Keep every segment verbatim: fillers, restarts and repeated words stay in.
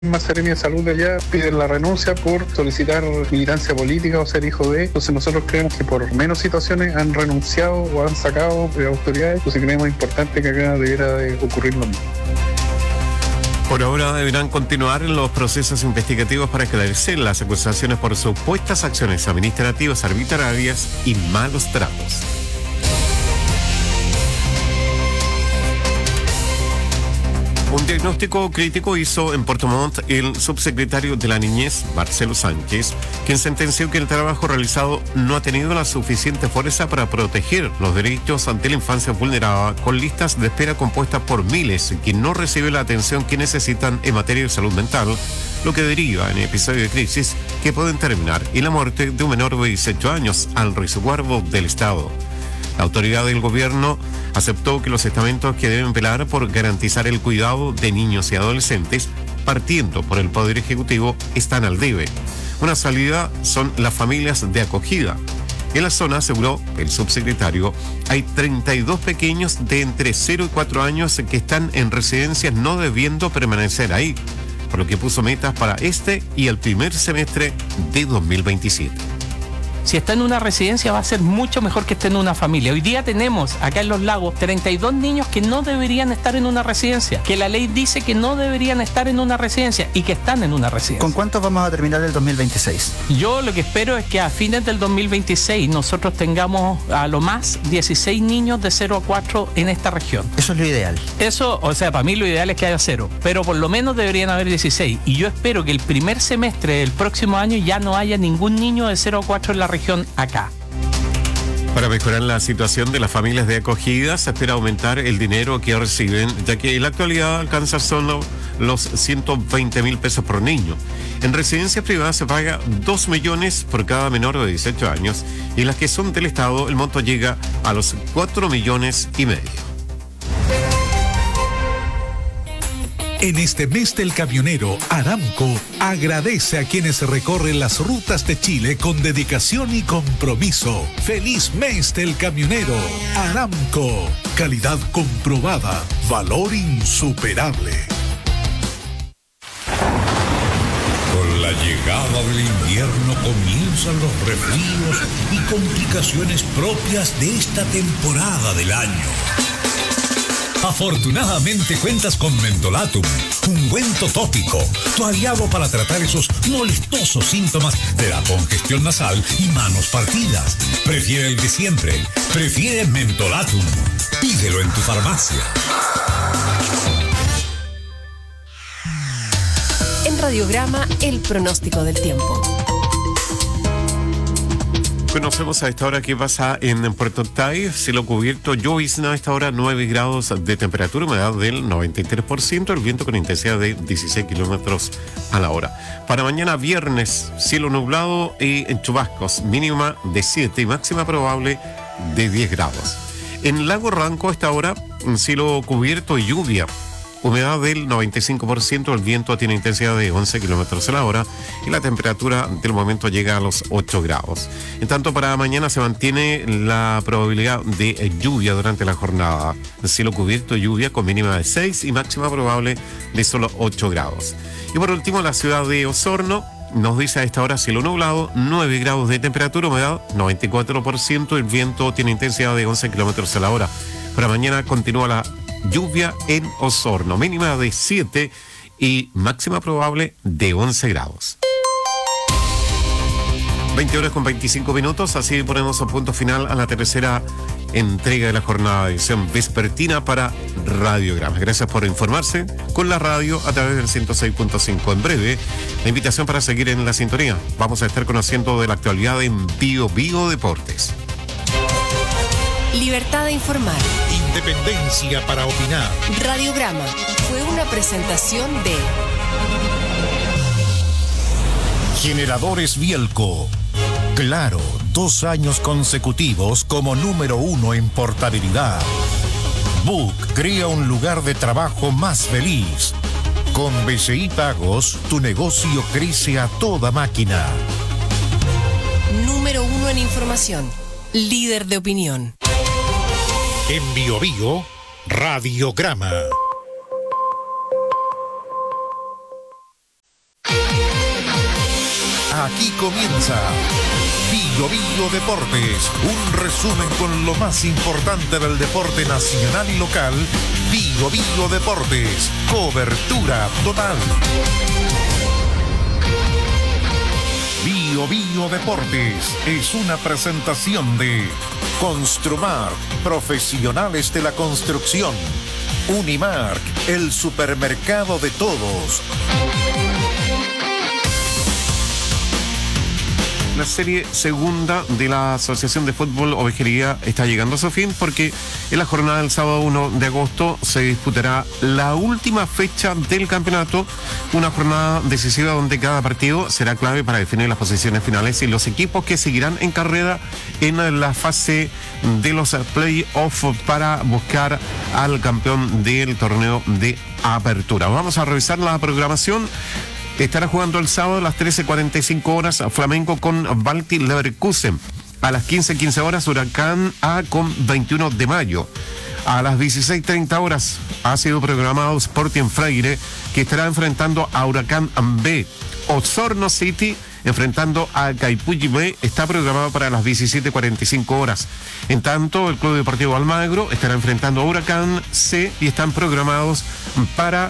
La Seremia de Salud de allá piden la renuncia por solicitar militancia política o ser hijo de. Entonces nosotros creemos que por menos situaciones han renunciado o han sacado de autoridades. Entonces creemos importante que acá debiera de ocurrir lo mismo. Por ahora deberán continuar los procesos investigativos para esclarecer las acusaciones por supuestas acciones administrativas arbitrarias y malos tratos. Un diagnóstico crítico hizo en Puerto Montt el subsecretario de la Niñez, Marcelo Sánchez, quien sentenció que el trabajo realizado no ha tenido la suficiente fuerza para proteger los derechos ante la infancia vulnerada, con listas de espera compuestas por miles que no reciben la atención que necesitan en materia de salud mental, lo que deriva en episodios de crisis que pueden terminar en la muerte de un menor de dieciocho años al resguardo del Estado. La autoridad del gobierno aceptó que los estamentos que deben velar por garantizar el cuidado de niños y adolescentes, partiendo por el Poder Ejecutivo, están al debe. Una salida son las familias de acogida. En la zona, aseguró el subsecretario, hay treinta y dos pequeños de entre cero y cuatro años que están en residencias no debiendo permanecer ahí, por lo que puso metas para este y el primer semestre de dos mil veintisiete. Si está en una residencia va a ser mucho mejor que esté en una familia. Hoy día tenemos acá en Los Lagos treinta y dos niños que no deberían estar en una residencia, que la ley dice que no deberían estar en una residencia y que están en una residencia. ¿Con cuántos vamos a terminar el dos mil veintiséis? Yo lo que espero es que a fines del dos mil veintiséis nosotros tengamos a lo más dieciséis niños de cero a cuatro en esta región. Eso es lo ideal. Eso, o sea, para mí lo ideal es que haya cero, pero por lo menos deberían haber dieciséis. Y yo espero que el primer semestre del próximo año ya no haya ningún niño de cero a cuatro en la región acá. Para mejorar la situación de las familias de acogida, se espera aumentar el dinero que reciben, ya que en la actualidad alcanza solo los ciento veinte mil pesos por niño. En residencias privadas se paga dos millones por cada menor de dieciocho años y en las que son del Estado el monto llega a los cuatro millones y medio. En este mes del camionero, Aramco agradece a quienes recorren las rutas de Chile con dedicación y compromiso. ¡Feliz mes del camionero! Aramco, calidad comprobada, valor insuperable. Con la llegada del invierno comienzan los resfríos y complicaciones propias de esta temporada del año. Afortunadamente cuentas con Mentolatum, ungüento tópico, tu aliado para tratar esos molestosos síntomas de la congestión nasal y manos partidas. Prefiere el de siempre, prefiere Mentolatum. Pídelo en tu farmacia. En Radiograma, el pronóstico del tiempo. Conocemos a esta hora qué pasa en Puerto Octay. Cielo cubierto, llovizna a esta hora, nueve grados de temperatura, humedad del noventa y tres por ciento, el viento con intensidad de dieciséis kilómetros a la hora. Para mañana viernes, cielo nublado y en chubascos, mínima de siete y máxima probable de diez grados. En Lago Ranco a esta hora, cielo cubierto y lluvia. Humedad del noventa y cinco por ciento, el viento tiene intensidad de once kilómetros a la hora y la temperatura del momento llega a los ocho grados. En tanto, para mañana se mantiene la probabilidad de lluvia durante la jornada. Cielo cubierto y lluvia con mínima de seis y máxima probable de solo ocho grados. Y por último, la ciudad de Osorno nos dice a esta hora cielo nublado, nueve grados de temperatura, humedad noventa y cuatro por ciento, el viento tiene intensidad de once kilómetros a la hora. Para mañana continúa la lluvia en Osorno, mínima de siete y máxima probable de once grados. veinte horas con veinticinco minutos, así ponemos un punto final a la tercera entrega de la jornada de edición vespertina para Radiograma. Gracias por informarse con la radio a través del ciento seis punto cinco. En breve, la invitación para seguir en la sintonía. Vamos a estar conociendo de la actualidad en Bio Bio Deportes. Libertad de informar. Independencia para opinar. Radiograma fue una presentación de Generadores Bielco. Claro, dos años consecutivos como número uno en portabilidad. Book crea un lugar de trabajo más feliz. Con B C I Pagos, tu negocio crece a toda máquina. número uno en información. Líder de opinión. En Bio Bio, Radiograma. Aquí comienza Bio Bio Deportes, un resumen con lo más importante del deporte nacional y local. Bio Bio Deportes, cobertura total. Bio Bio Deportes es una presentación de Construmark, profesionales de la construcción. Unimark, el supermercado de todos. La serie segunda de la Asociación de Fútbol Ovejería está llegando a su fin porque en la jornada del sábado uno de agosto se disputará la última fecha del campeonato, una jornada decisiva donde cada partido será clave para definir las posiciones finales y los equipos que seguirán en carrera en la fase de los play-off para buscar al campeón del torneo de apertura. Vamos a revisar la programación. Estará jugando el sábado a las trece cuarenta y cinco horas Flamengo con Bayer Leverkusen. A las quince quince horas Huracán A con veintiuno de mayo. A las dieciséis treinta horas ha sido programado Sporting Freire, que estará enfrentando a Huracán B. Osorno City enfrentando a Caipulli B está programado para las diecisiete cuarenta y cinco horas. En tanto, el Club Deportivo Almagro estará enfrentando a Huracán C y están programados para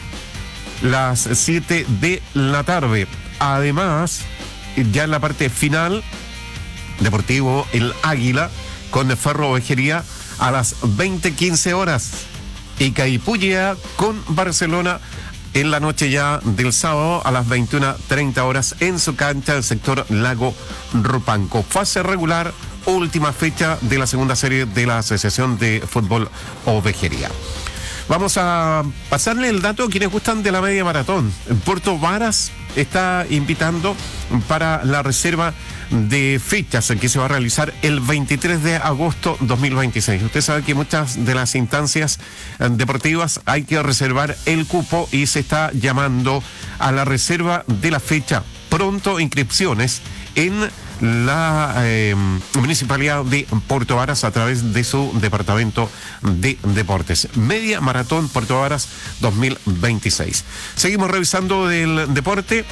las siete de la tarde. Además, ya en la parte final, Deportivo El Águila con Ferro Ovejería a las veinte quince horas y Caipulli con Barcelona en la noche ya del sábado a las veintiuna treinta horas en su cancha del sector Lago Rupanco. Fase regular, última fecha de la segunda serie de la Asociación de Fútbol Ovejería. Vamos a pasarle el dato a quienes gustan de la media maratón. Puerto Varas está invitando para la reserva de fechas que se va a realizar el veintitrés de agosto dos mil veintiséis. Usted sabe que muchas de las instancias deportivas hay que reservar el cupo y se está llamando a la reserva de la fecha. Pronto inscripciones en la eh, Municipalidad de Puerto Varas a través de su Departamento de Deportes. Media Maratón Puerto Varas dos mil veintiséis. Seguimos revisando del deporte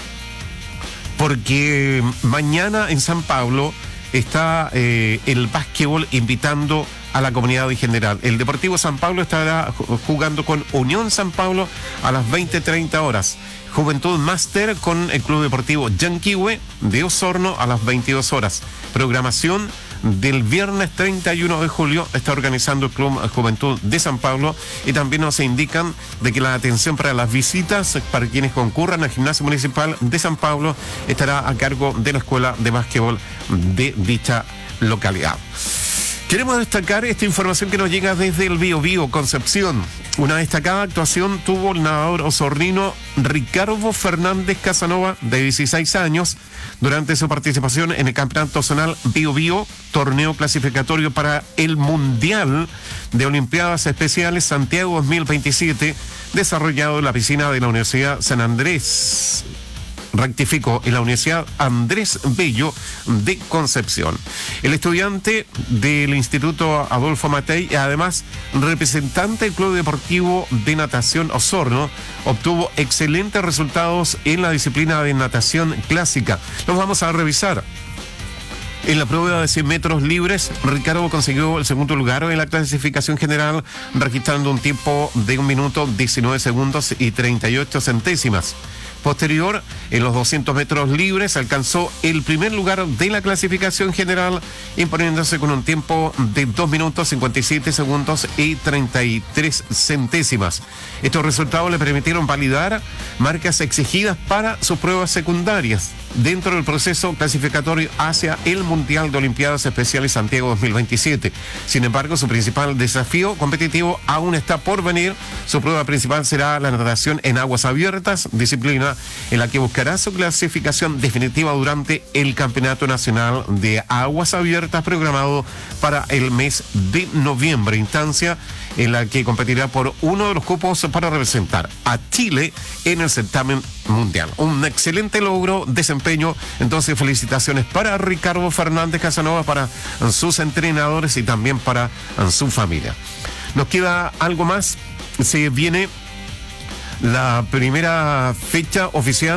porque mañana en San Pablo está eh, el básquetbol invitando a la comunidad en general. El Deportivo San Pablo estará jugando con Unión San Pablo a las veinte treinta horas. Juventud Master con el Club Deportivo Yanquihue de Osorno a las veintidós horas. Programación del viernes treinta y uno de julio está organizando el Club Juventud de San Pablo y también nos indican de que la atención para las visitas para quienes concurran al Gimnasio Municipal de San Pablo estará a cargo de la Escuela de Básquetbol de dicha localidad. Queremos destacar esta información que nos llega desde el Bio Bio Concepción. Una destacada actuación tuvo el nadador osornino Ricardo Fernández Casanova, de dieciséis años, durante su participación en el Campeonato Zonal Bio Bio, torneo clasificatorio para el Mundial de Olimpiadas Especiales Santiago dos mil veintisiete, desarrollado en la piscina de la Universidad San Andrés. Rectifico, en la Universidad Andrés Bello de Concepción. El estudiante del Instituto Adolfo Matei y además representante del Club Deportivo de Natación Osorno obtuvo excelentes resultados en la disciplina de natación clásica. Los vamos a revisar. En la prueba de cien metros libres, Ricardo consiguió el segundo lugar en la clasificación general, registrando un tiempo de un minuto diecinueve segundos y treinta y ocho centésimas. Posterior, en los doscientos metros libres, alcanzó el primer lugar de la clasificación general, imponiéndose con un tiempo de dos minutos cincuenta y siete segundos y treinta y tres centésimas. Estos resultados le permitieron validar marcas exigidas para sus pruebas secundarias dentro del proceso clasificatorio hacia el Mundial de Olimpiadas Especiales Santiago dos mil veintisiete. Sin embargo, su principal desafío competitivo aún está por venir. Su prueba principal será la natación en aguas abiertas, disciplina en la que buscará su clasificación definitiva durante el Campeonato Nacional de Aguas Abiertas programado para el mes de noviembre, instancia en la que competirá por uno de los cupos para representar a Chile en el certamen mundial. Un excelente logro, desempeño. Entonces, felicitaciones para Ricardo Fernández Casanova, para sus entrenadores y también para su familia. Nos queda algo más. Se viene la primera fecha oficial